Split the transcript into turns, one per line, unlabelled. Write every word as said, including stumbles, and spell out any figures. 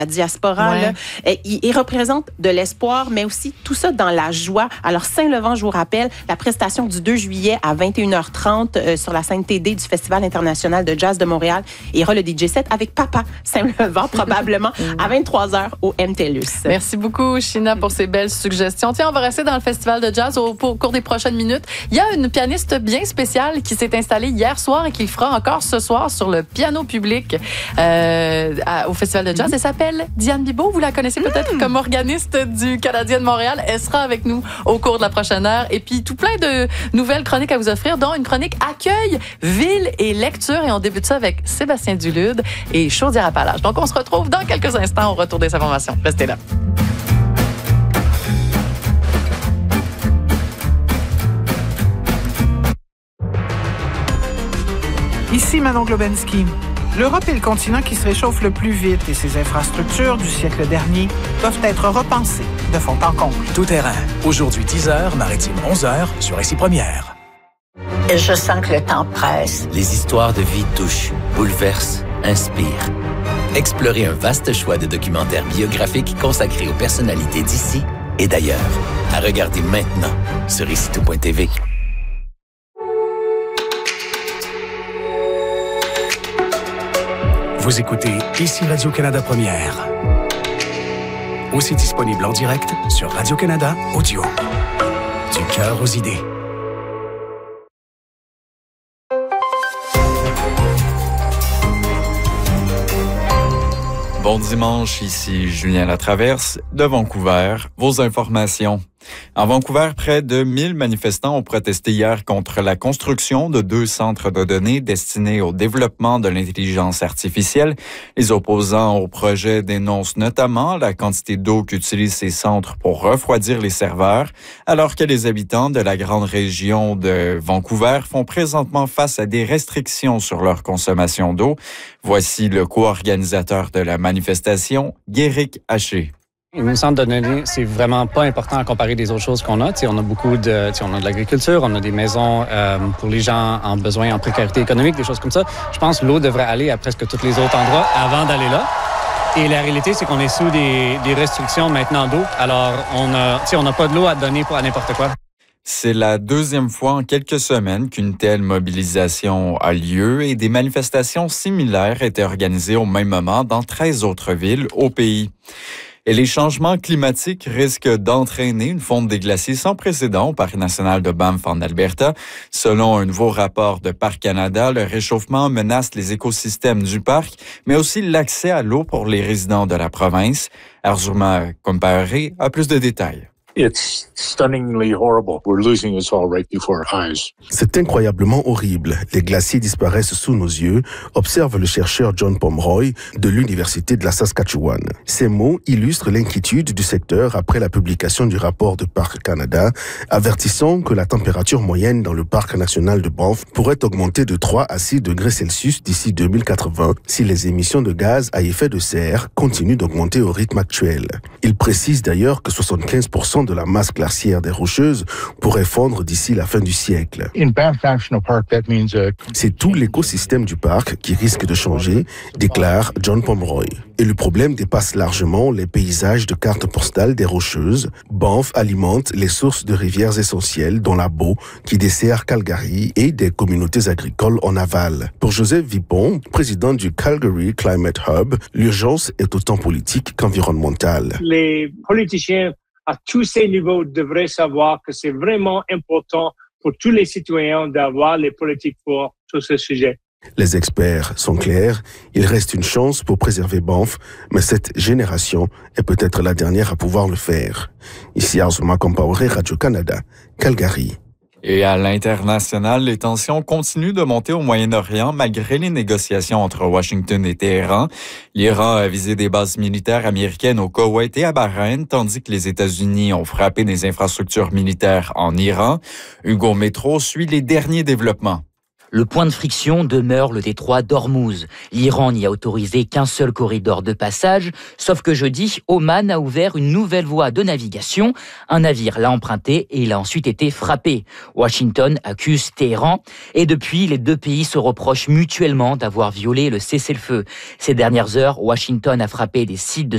la diaspora,
ouais.
là, euh, il, il représente de l'espoir, mais aussi tout ça dans la joie. Alors, Saint-Levant, je vous rappelle, la prestation du deux juillet à vingt et une heures trente euh, sur la scène T D du Festival international de jazz de Montréal. Et il y aura le D J set avec Papa Saint-Levant, probablement à vingt-trois heures au M T L U S.
Merci beaucoup, Sheena, pour ces belles suggestions. Tiens, on va rester dans le Festival de jazz au, au cours des prochaines minutes. Il y a une pianiste bien spéciale qui s'est installée hier soir et qui le fera encore ce soir sur le piano public euh, à, au Festival de jazz. Elle s'appelle Diane Bibeau. Vous la connaissez peut-être mmh. comme organiste du Canadien de Montréal. Elle sera avec nous au cours de la prochaine heure. Et puis, tout plein de nouvelles chroniques à vous offrir, dont une chronique accueil, ville et lecture. Et on débute ça avec Sébastien Dulude et Chaudière-Appalaches. Donc, on se retrouve dans quelques instants au retour des informations. Restez là.
Ici Manon Globensky. L'Europe est le continent qui se réchauffe le plus vite et ses infrastructures du siècle dernier doivent être repensées de fond en comble.
Tout terrain. Aujourd'hui dix heures, maritime onze heures sur Ici Première.
Je sens que le temps presse.
Les histoires de vie touchent, bouleversent, inspirent. Explorez un vaste choix de documentaires biographiques consacrés aux personnalités d'ici et d'ailleurs. À regarder maintenant sur ici tout point t v.
Vous écoutez Ici Radio-Canada Première. Aussi disponible en direct sur Radio-Canada Audio. Du cœur aux idées.
Bon dimanche, ici Julien Latraverse de Vancouver. Vos informations. En Vancouver, près de mille manifestants ont protesté hier contre la construction de deux centres de données destinés au développement de l'intelligence artificielle. Les opposants au projet dénoncent notamment la quantité d'eau qu'utilisent ces centres pour refroidir les serveurs, alors que les habitants de la grande région de Vancouver font présentement face à des restrictions sur leur consommation d'eau. Voici le co-organisateur de la manifestation, Guéric Haché.
Un centre de données, c'est vraiment pas important à comparer des autres choses qu'on a. T'sais, on a beaucoup de, t'sais, on a de l'agriculture, on a des maisons euh, pour les gens en besoin, en précarité économique, des choses comme ça. Je pense que l'eau devrait aller à presque tous les autres endroits avant d'aller là. Et la réalité, c'est qu'on est sous des, des restrictions maintenant d'eau. Alors, on a, t'sais, on n'a pas de l'eau à donner pour à n'importe quoi.
C'est la deuxième fois en quelques semaines qu'une telle mobilisation a lieu et des manifestations similaires étaient organisées au même moment dans treize autres villes au pays. Et les changements climatiques risquent d'entraîner une fonte des glaciers sans précédent au Parc national de Banff en Alberta. Selon un nouveau rapport de Parc Canada, le réchauffement menace les écosystèmes du parc, mais aussi l'accès à l'eau pour les résidents de la province. Arzuma Comparé a plus de détails.
It's stunningly horrible. We're losing us all right before our eyes.
C'est incroyablement horrible. Les glaciers disparaissent sous nos yeux, observe le chercheur John Pomeroy de l'Université de la Saskatchewan. Ces mots illustrent l'inquiétude du secteur après la publication du rapport de Parc Canada, avertissant que la température moyenne dans le Parc national de Banff pourrait augmenter de trois à six degrés Celsius d'ici deux mille quatre-vingts si les émissions de gaz à effet de serre continuent d'augmenter au rythme actuel. Il précise d'ailleurs que soixante-quinze pour cent de la masse glaciaire des Rocheuses pourrait fondre d'ici la fin du siècle.
In Banff National Park, that means uh...
C'est tout l'écosystème du parc qui risque de changer, déclare John Pomeroy. Et le problème dépasse largement les paysages de cartes postales des Rocheuses. Banff alimente les sources de rivières essentielles, dont la Bow, qui dessert Calgary, et des communautés agricoles en aval. Pour Joseph Vipon, président du Calgary Climate Hub, l'urgence est autant politique qu'environnementale.
Les politiciens à tous ces niveaux devraient savoir que c'est vraiment important pour tous les citoyens d'avoir les politiques fortes sur ce sujet.
Les experts sont clairs, il reste une chance pour préserver Banff, mais cette génération est peut-être la dernière à pouvoir le faire. Ici Arzuma Compaoré, Radio-Canada, Calgary.
Et à l'international, les tensions continuent de monter au Moyen-Orient malgré les négociations entre Washington et Téhéran. L'Iran a visé des bases militaires américaines au Koweït et à Bahreïn, tandis que les États-Unis ont frappé des infrastructures militaires en Iran. Hugo Métro suit les derniers développements.
Le point de friction demeure le détroit d'Ormuz. L'Iran n'y a autorisé qu'un seul corridor de passage, sauf que jeudi, Oman a ouvert une nouvelle voie de navigation. Un navire l'a emprunté et il a ensuite été frappé. Washington accuse Téhéran et depuis, les deux pays se reprochent mutuellement d'avoir violé le cessez-le-feu. Ces dernières heures, Washington a frappé des sites de